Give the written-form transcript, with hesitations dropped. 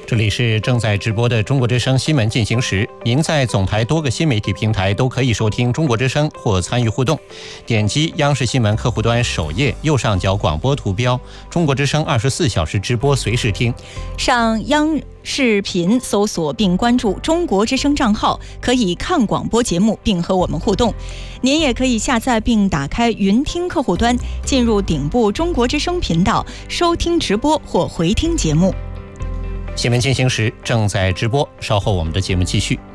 这里是正在直播的中国之声新闻进行时，您在总台多个新媒体平台都可以收听中国之声或参与互动。点击央视新闻客户端首页右上角广播图标，中国之声24小时直播随时听。 上央视频搜索并关注中国之声账号，可以看广播节目并和我们互动。您也可以下载并打开云听客户端，进入顶部中国之声频道收听直播或回听节目。 新闻进行时正在直播，稍后我们的节目继续。